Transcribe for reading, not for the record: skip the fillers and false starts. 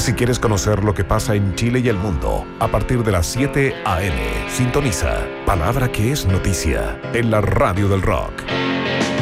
Si quieres conocer lo que pasa en Chile y el mundo, a partir de las 7 a.m., sintoniza Palabra que es noticia en la Radio del Rock.